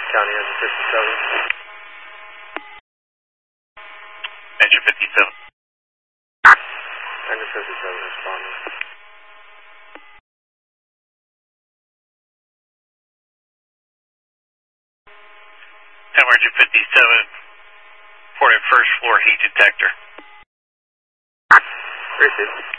County Engine 57. Engine 57. Engine 57 responding. Tower Engine 57, reporting first floor heat detector. Received.